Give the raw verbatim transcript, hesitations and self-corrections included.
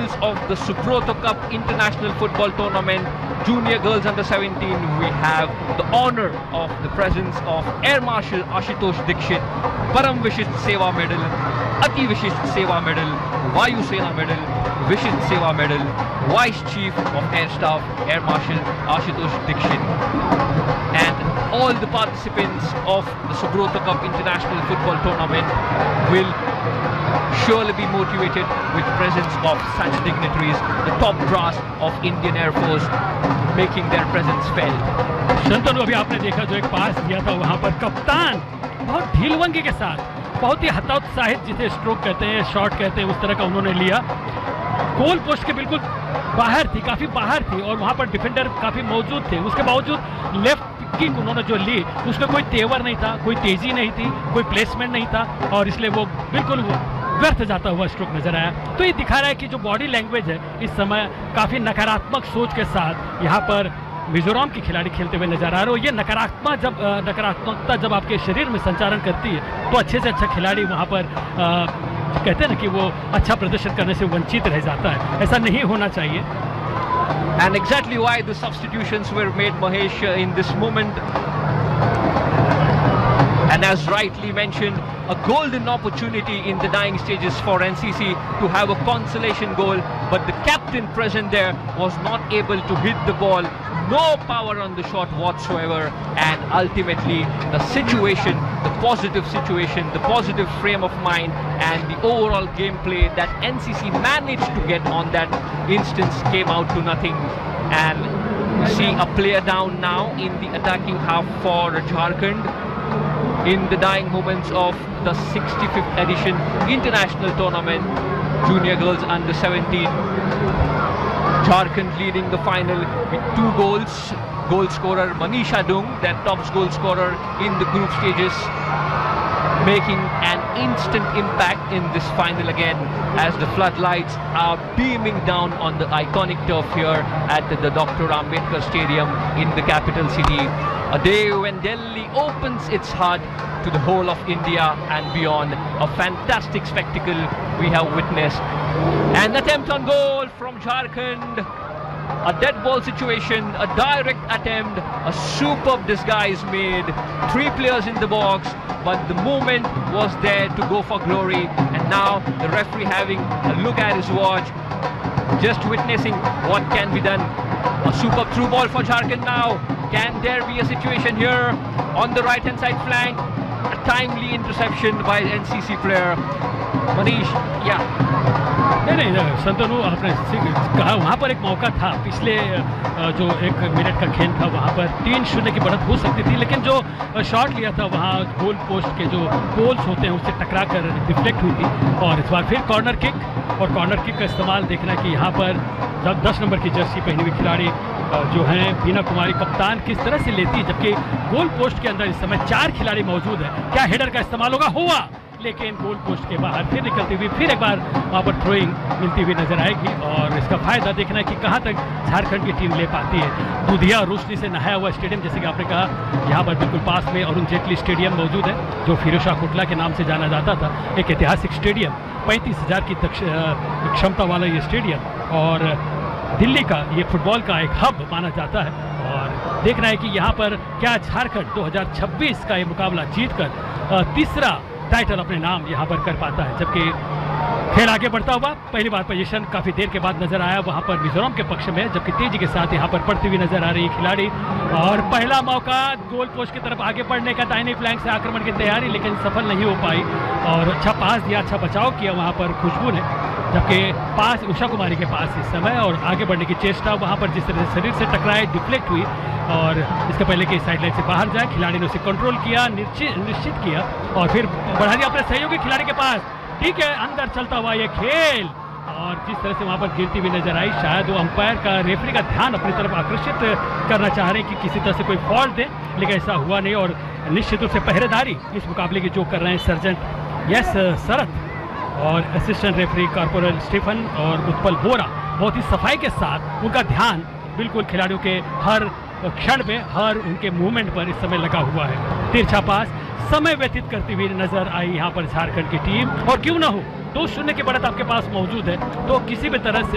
finals of the Subroto Cup International Football Tournament, Junior Girls Under seventeen, we have the honor of the presence of Air Marshal Ashutosh Dikshit, Param Vishisht Seva Medal, Ati Vishisht Seva Medal, Vayu Sena Medal, Vishisht Seva Medal, Vice Chief of Air Staff Air Marshal Ashutosh Dikshit, and all the participants of the Subroto Cup International Football Tournament will surely be motivated with the presence of such dignitaries, the top brass of Indian Air Force making their presence felt. Shantanu, अभी आपने देखा जो एक पास दिया था वहां पर कप्तान बहुत ढीलवंगी के साथ, बहुत ही हतोत्साहित, जिसे स्ट्रोक कहते हैं, शॉट कहते हैं, उस तरह का उन्होंने लिया। गोल पोस्ट के बिल्कुल बाहर थी, काफी बाहर थी, और वहां पर डिफेंडर काफी मौजूद थे। उसके बावजूद लेफ्ट किक उन्होंने जो ली उसमें कोई तेवर नहीं था, कोई तेजी नहीं थी, कोई प्लेसमेंट नहीं था, और इसलिए वो बिल्कुल व्यर्थ जाता हुआ स्ट्रोक नजर आया। तो ये दिखा रहा है कि जो बॉडी लैंग्वेज है इस समय काफी नकारात्मक सोच के साथ यहाँ पर मिजोरम की खिलाड़ी खेलते हुए नजर आ रहे हो। ये नकारात्मक जब नकारात्मकता जब आपके शरीर में संचारण करती है तो अच्छे से अच्छा खिलाड़ी वहाँ पर आ, कहते हैं ना कि वो अच्छा प्रदर्शन करने से वंचित रह जाता है। ऐसा नहीं होना चाहिए। And exactly why the substitutions were made, Mahesh, uh, in this moment. And as rightly mentioned, a golden opportunity in the dying stages for N C C to have a consolation goal, but the captain present there was not able to hit the ball. No power on the shot whatsoever, and ultimately the situation, the positive situation, the positive frame of mind and the overall gameplay that N C C managed to get on that instance came out to nothing. And you see a player down now in the attacking half for Jharkhand in the dying moments of the sixty-fifth edition International Tournament, Junior Girls Under seventeen. Jharkhand leading the final with two goals. Goal scorer Manisha Dung, their top goal scorer in the group stages, making an instant impact in this final again as the floodlights are beaming down on the iconic turf here at the, the Doctor Ambedkar Stadium in the capital city. A day when Delhi opens its heart to the whole of India and beyond. A fantastic spectacle we have witnessed. An attempt on goal from Jharkhand. A dead ball situation, a direct attempt, a superb disguise made. Three players in the box, but the moment was there to go for glory. And now the referee having a look at his watch, just witnessing what can be done. A superb through ball for Jharkhand now. Can there be a situation here on the right hand side flank? A timely interception by N C C player. Manish, yeah. नहीं नहीं संतनु, आपने कहा वहाँ पर एक मौका था, पिछले जो एक मिनट का खेल था वहाँ पर तीन शून्य की बढ़त हो सकती थी, लेकिन जो शॉट लिया था वहाँ गोल पोस्ट के जो पोल्स होते हैं उससे टकरा कर डिफ्लेक्ट हुई थी। और इस बार फिर कॉर्नर किक, और कॉर्नर किक का इस्तेमाल देखना कि यहाँ पर दस नंबर की जर्सी पहनी हुई खिलाड़ी जो हैं बीना कुमारी कप्तान किस तरह से लेती है, जबकि गोल पोस्ट के अंदर इस समय चार खिलाड़ी मौजूद है। क्या हेडर का इस्तेमाल होगा? हुआ, लेकिन गोल पोस्ट के बाहर फिर निकलती हुई फिर एक बार वहाँ पर थ्रोइंग मिलती हुई नजर आएगी। और इसका फायदा देखना है कि कहाँ तक झारखंड की टीम ले पाती है। दूधिया और रोशनी से नहाया हुआ स्टेडियम, जैसे कि आपने कहा, यहाँ पर बिल्कुल पास में अरुण जेटली स्टेडियम मौजूद है, जो फिरोज शाह कोटला के नाम से जाना जाता था। एक ऐतिहासिक स्टेडियम, पैंतीस हजार की क्षमता वाला ये स्टेडियम, और दिल्ली का ये फुटबॉल का एक हब माना जाता है। और देखना है कि यहाँ पर क्या झारखंड दो हज़ार छब्बीस का ये मुकाबला जीतकर तीसरा टाइटल अपने नाम यहाँ पर कर पाता है। जबकि खेल आगे बढ़ता हुआ पहली बार पोजीशन काफी देर के बाद नजर आया वहाँ पर मिजोरम के पक्ष में, जबकि तेजी के साथ यहाँ पर पड़ती हुई नजर आ रही है खिलाड़ी। और पहला मौका गोल पोस्ट की तरफ आगे बढ़ने का, दाहिने फ्लैंक से आक्रमण की तैयारी, लेकिन सफल नहीं हो पाई। और अच्छा पास दिया, अच्छा बचाव किया वहाँ पर खुशबू ने, जबकि पास उषा कुमारी के पास इस समय, और आगे बढ़ने की चेष्टा वहाँ पर जिस तरह से शरीर से टकराए, डिफ्लेक्ट हुई, और इसके पहले कि साइड लाइन से बाहर जाए, खिलाड़ी ने उसे कंट्रोल किया, निश्चित निश्चित किया, और फिर बढ़ा दिया अपने सहयोगी खिलाड़ी के पास। ठीक है, अंदर चलता हुआ ये खेल, और जिस तरह से वहाँ पर गिरती हुई नजर आई, शायद वो अंपायर का, रेफरी का ध्यान अपनी तरफ आकर्षित करना चाह रहे हैं कि किसी तरह से कोई फॉल्ट दे, लेकिन ऐसा हुआ नहीं। और निश्चित रूप से पहरेदारी इस मुकाबले की जो कर रहे हैं सर्जेंट यस शरद और असिस्टेंट रेफरी कॉर्पोरल स्टीफन और उत्पल बोरा, बहुत ही सफाई के साथ उनका ध्यान बिल्कुल खिलाड़ियों के हर क्षण में, हर उनके मूवमेंट पर इस समय लगा हुआ है। तिरछा पास समय व्यतीत करती हुई नजर आई यहाँ पर झारखंड की टीम, और क्यों ना हो, दो शून्य की बढ़त आपके पास मौजूद है तो किसी भी तरह से